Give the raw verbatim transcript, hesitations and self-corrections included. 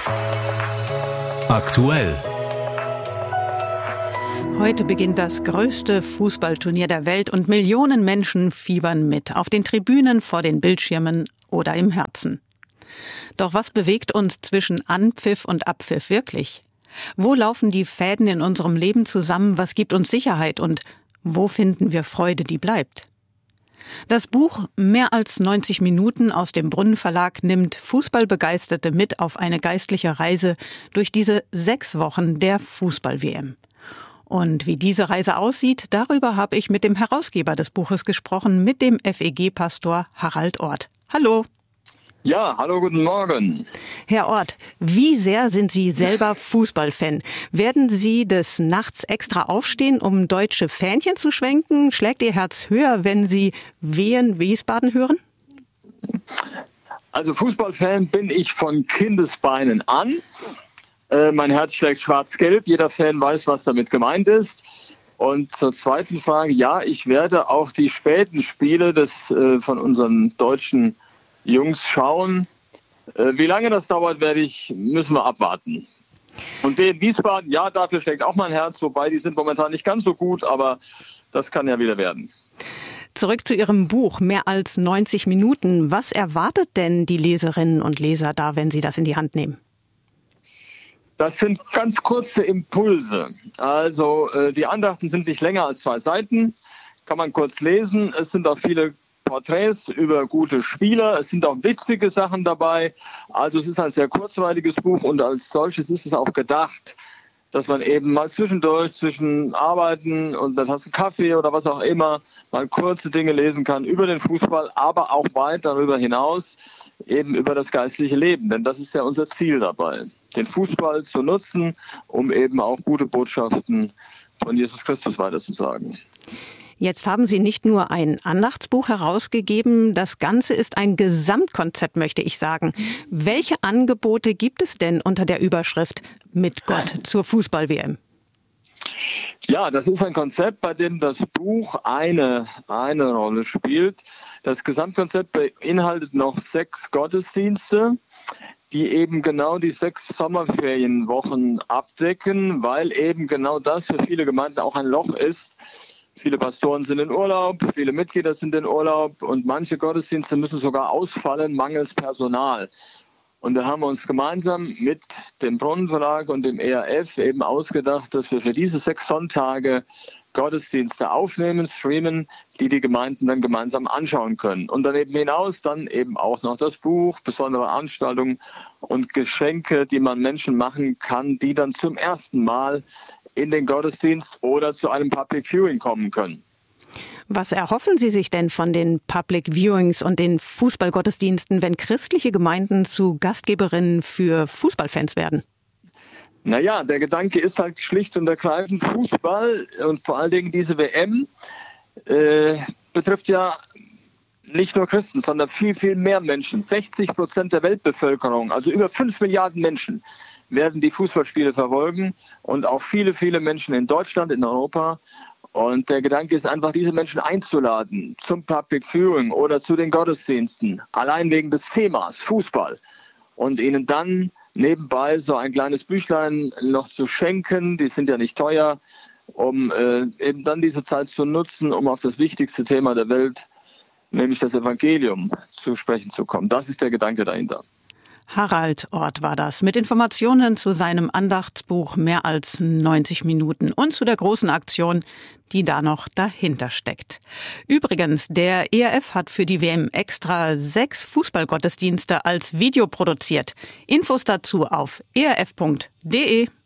Aktuell. Heute beginnt das größte Fußballturnier der Welt und Millionen Menschen fiebern mit, auf den Tribünen, vor den Bildschirmen oder im Herzen. Doch was bewegt uns zwischen Anpfiff und Abpfiff wirklich? Wo laufen die Fäden in unserem Leben zusammen? Was gibt uns Sicherheit und wo finden wir Freude, die bleibt? Das Buch Mehr als neunzig Minuten aus dem Brunnen Verlag nimmt Fußballbegeisterte mit auf eine geistliche Reise durch diese sechs Wochen der Fußball-W M. Und wie diese Reise aussieht, darüber habe ich mit dem Herausgeber des Buches gesprochen, mit dem F E G-Pastor Harald Orth. Hallo. Ja, hallo, guten Morgen. Herr Orth, wie sehr sind Sie selber Fußballfan? Werden Sie des Nachts extra aufstehen, um deutsche Fähnchen zu schwenken? Schlägt Ihr Herz höher, wenn Sie Wehen Wiesbaden hören? Also Fußballfan bin ich von Kindesbeinen an. Äh, mein Herz schlägt schwarz-gelb. Jeder Fan weiß, was damit gemeint ist. Und zur zweiten Frage, ja, ich werde auch die späten Spiele des äh, von unseren deutschen Jungs schauen. Äh, wie lange das dauert, werde ich, müssen wir abwarten. Und den Wiesbaden, ja, dafür schlägt auch mein Herz, wobei die sind momentan nicht ganz so gut, aber das kann ja wieder werden. Zurück zu Ihrem Buch, Mehr als neunzig Minuten. Was erwartet denn die Leserinnen und Leser da, wenn Sie das in die Hand nehmen? Das sind ganz kurze Impulse. Also äh, die Andachten sind nicht länger als zwei Seiten, kann man kurz lesen. Es sind auch viele Porträts über gute Spieler. Es sind auch witzige Sachen dabei. Also es ist ein sehr kurzweiliges Buch und als solches ist es auch gedacht, dass man eben mal zwischendurch, zwischen Arbeiten und einer Tasse Kaffee oder was auch immer, mal kurze Dinge lesen kann über den Fußball, aber auch weit darüber hinaus, eben über das geistliche Leben. Denn das ist ja unser Ziel dabei, den Fußball zu nutzen, um eben auch gute Botschaften von Jesus Christus weiterzusagen. Jetzt haben Sie nicht nur ein Andachtsbuch herausgegeben, das Ganze ist ein Gesamtkonzept, möchte ich sagen. Welche Angebote gibt es denn unter der Überschrift Mit Gott zur Fußball-W M? Ja, das ist ein Konzept, bei dem das Buch eine, eine Rolle spielt. Das Gesamtkonzept beinhaltet noch sechs Gottesdienste, die eben genau die sechs Sommerferienwochen abdecken, weil eben genau das für viele Gemeinden auch ein Loch ist. Viele Pastoren sind in Urlaub, viele Mitglieder sind in Urlaub und manche Gottesdienste müssen sogar ausfallen, mangels Personal. Und da haben wir uns gemeinsam mit dem Brunnen Verlag und dem E R F eben ausgedacht, dass wir für diese sechs Sonntage Gottesdienste aufnehmen, streamen, die die Gemeinden dann gemeinsam anschauen können. Und daneben hinaus dann eben auch noch das Buch, besondere Veranstaltungen und Geschenke, die man Menschen machen kann, die dann zum ersten Mal in den Gottesdienst oder zu einem Public Viewing kommen können. Was erhoffen Sie sich denn von den Public Viewings und den Fußballgottesdiensten, wenn christliche Gemeinden zu Gastgeberinnen für Fußballfans werden? Naja, der Gedanke ist halt schlicht und ergreifend Fußball und vor allen Dingen diese W M äh, betrifft ja nicht nur Christen, sondern viel, viel mehr Menschen. sechzig Prozent der Weltbevölkerung, also über fünf Milliarden Menschen, werden die Fußballspiele verfolgen und auch viele, viele Menschen in Deutschland, in Europa. Und der Gedanke ist einfach, diese Menschen einzuladen zum Public Viewing oder zu den Gottesdiensten, allein wegen des Themas Fußball. Und ihnen dann nebenbei so ein kleines Büchlein noch zu schenken, die sind ja nicht teuer, um äh, eben dann diese Zeit zu nutzen, um auf das wichtigste Thema der Welt, nämlich das Evangelium, zu sprechen zu kommen. Das ist der Gedanke dahinter. Harald Orth war das mit Informationen zu seinem Andachtsbuch Mehr als neunzig Minuten und zu der großen Aktion, die da noch dahinter steckt. Übrigens, der E R F hat für die W M extra sechs Fußballgottesdienste als Video produziert. Infos dazu auf e r f punkt d e.